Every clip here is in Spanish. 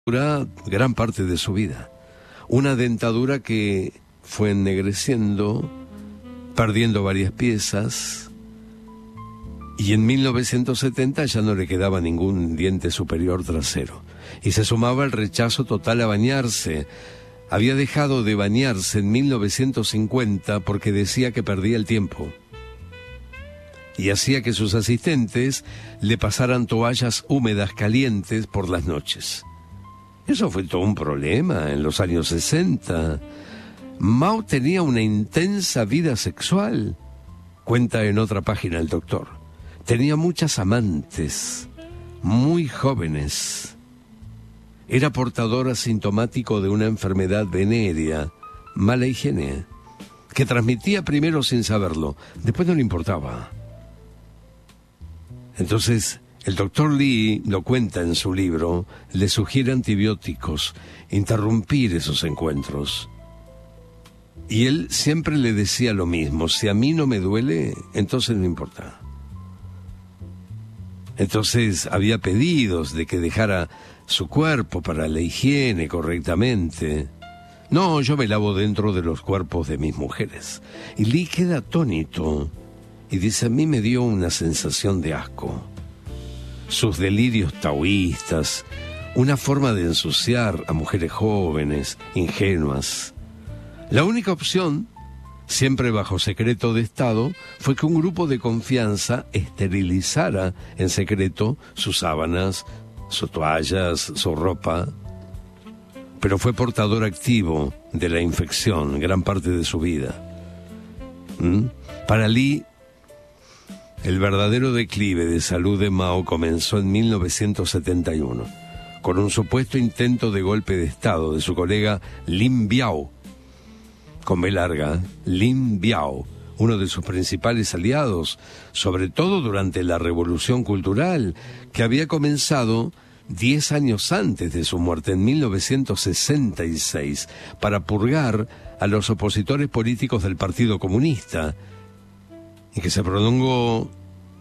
gran parte de su vida. Una dentadura que fue ennegreciendo, perdiendo varias piezas, y en 1970 ya no le quedaba ningún diente superior trasero. Y se sumaba el rechazo total a bañarse. Había dejado de bañarse en 1950 porque decía que perdía el tiempo. Y hacía que sus asistentes le pasaran toallas húmedas calientes por las noches. Eso fue todo un problema en los años 60. Mao tenía una intensa vida sexual, cuenta en otra página el doctor. Tenía muchas amantes, muy jóvenes. Era portador asintomático de una enfermedad venérea, mala higiene, que transmitía primero sin saberlo, después no le importaba. Entonces, el doctor Lee lo cuenta en su libro, le sugiere antibióticos, interrumpir esos encuentros. Y él siempre le decía lo mismo: si a mí no me duele, entonces no importa. Entonces había pedidos de que dejara su cuerpo para la higiene correctamente. No, yo me lavo dentro de los cuerpos de mis mujeres. Y Lee queda atónito y dice: a mí me dio una sensación de asco. Sus delirios taoístas, una forma de ensuciar a mujeres jóvenes, ingenuas. La única opción, siempre bajo secreto de Estado, fue que un grupo de confianza esterilizara en secreto sus sábanas, sus toallas, su ropa. Pero fue portador activo de la infección gran parte de su vida. Para Lee, el verdadero declive de salud de Mao comenzó en 1971, con un supuesto intento de golpe de Estado de su colega Lin Biao, con B larga, Lin Biao, uno de sus principales aliados, sobre todo durante la Revolución Cultural, que había comenzado 10 años antes de su muerte, en 1966, para purgar a los opositores políticos del Partido Comunista, y que se prolongó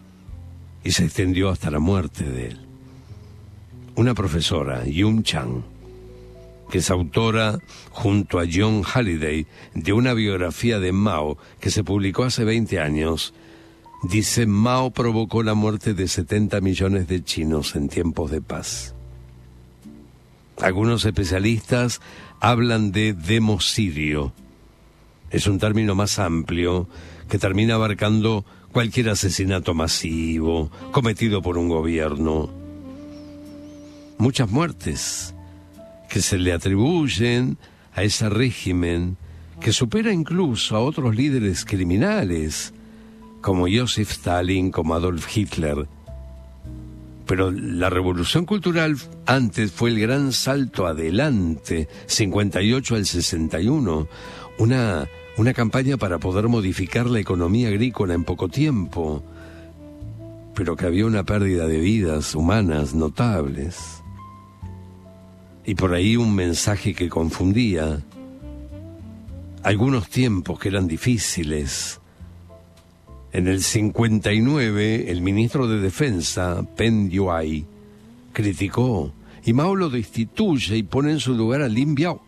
y se extendió hasta la muerte de él. Una profesora, Yun Chang, que es autora, junto a John Halliday, de una biografía de Mao que se publicó hace 20 años, dice: Mao provocó la muerte de 70 millones de chinos en tiempos de paz. Algunos especialistas hablan de democidio. Es un término más amplio que termina abarcando cualquier asesinato masivo cometido por un gobierno. Muchas muertes que se le atribuyen a ese régimen que supera incluso a otros líderes criminales, como Joseph Stalin, como Adolf Hitler. Pero la Revolución Cultural antes fue el gran salto adelante, 58 al 61, una campaña para poder modificar la economía agrícola en poco tiempo, pero que había una pérdida de vidas humanas notables. Y por ahí un mensaje que confundía. Algunos tiempos que eran difíciles. En el 59, el ministro de Defensa, Peng Yuai, criticó, y Mao lo destituye y pone en su lugar a Lin Biao.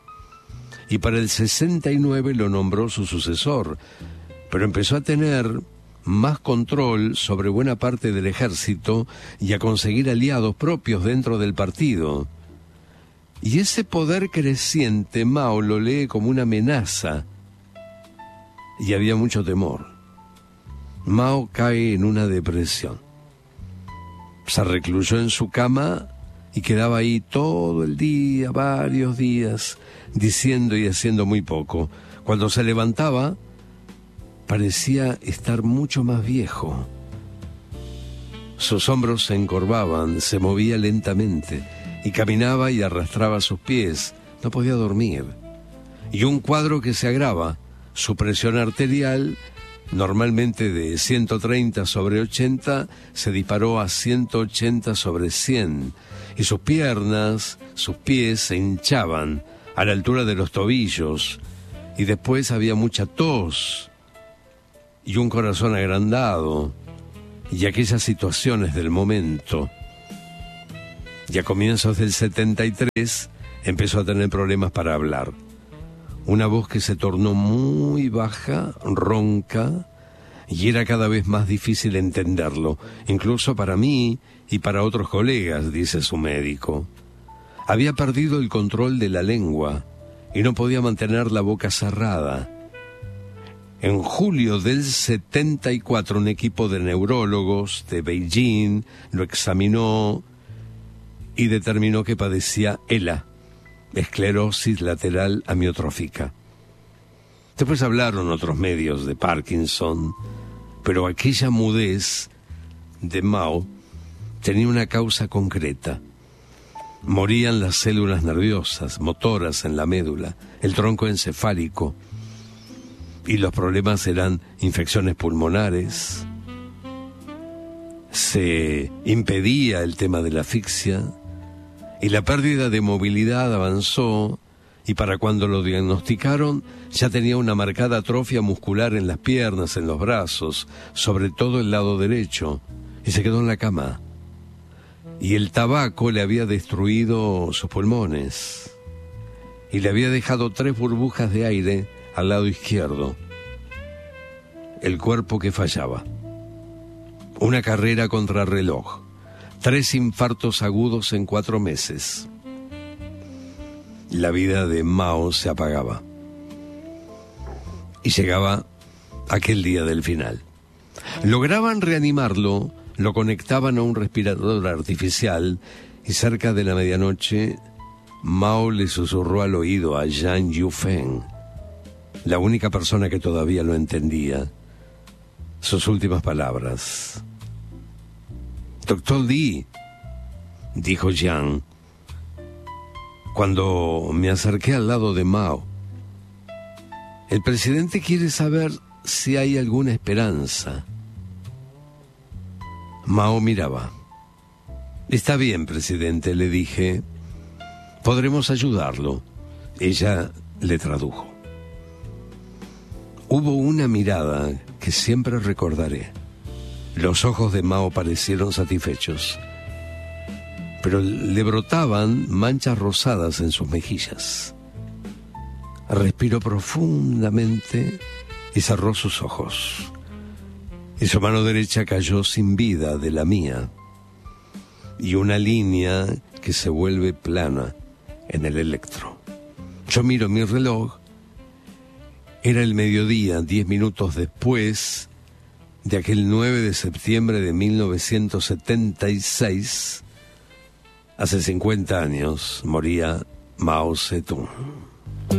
Y para el 69 lo nombró su sucesor, pero empezó a tener más control sobre buena parte del ejército y a conseguir aliados propios dentro del partido. Y ese poder creciente Mao lo lee como una amenaza, y había mucho temor. Mao cae en una depresión. Se recluyó en su cama y quedaba ahí todo el día, varios días, diciendo y haciendo muy poco. Cuando se levantaba, parecía estar mucho más viejo. Sus hombros se encorvaban, se movía lentamente, y caminaba y arrastraba sus pies. No podía dormir. Y un cuadro que se agrava: su presión arterial, normalmente de 130/80, se disparó a 180/100, y sus piernas, sus pies se hinchaban a la altura de los tobillos, y después había mucha tos y un corazón agrandado, y aquellas situaciones del momento. y a comienzos del 73 empezó a tener problemas para hablar. Una voz que se tornó muy baja, ronca, y era cada vez más difícil entenderlo, incluso para mí y para otros colegas, dice su médico. Había perdido el control de la lengua y no podía mantener la boca cerrada. En julio del 74, un equipo de neurólogos de Beijing lo examinó y determinó que padecía ELA, esclerosis lateral amiotrófica. Después hablaron otros medios de Parkinson, pero aquella mudez de Mao tenía una causa concreta. Morían las células nerviosas, motoras en la médula, el tronco encefálico, y los problemas eran infecciones pulmonares. Se impedía el tema de la asfixia, y la pérdida de movilidad avanzó, y para cuando lo diagnosticaron ya tenía una marcada atrofia muscular en las piernas, en los brazos, sobre todo el lado derecho, y se quedó en la cama. Y el tabaco le había destruido sus pulmones, y le había dejado 3 burbujas de aire al lado izquierdo. El cuerpo que fallaba. Una carrera contra reloj. 3 infartos agudos en 4 meses. La vida de Mao se apagaba. Y llegaba aquel día del final. Lograban reanimarlo, lo conectaban a un respirador artificial y cerca de la medianoche Mao le susurró al oído a Jiang Yufeng, la única persona que todavía lo entendía, sus últimas palabras. «Doctor Li», dijo Jiang, cuando me acerqué al lado de Mao, «el presidente quiere saber si hay alguna esperanza». Mao miraba. «Está bien, presidente», le dije, «podremos ayudarlo». Ella le tradujo. Hubo una mirada que siempre recordaré. Los ojos de Mao parecieron satisfechos, pero le brotaban manchas rosadas en sus mejillas. Respiró profundamente y cerró sus ojos. Y su mano derecha cayó sin vida de la mía, y una línea que se vuelve plana en el electro. Yo miro mi reloj. Era el mediodía, 10 minutos después de aquel 9 de septiembre de 1976, hace 50 años, moría Mao Zedong.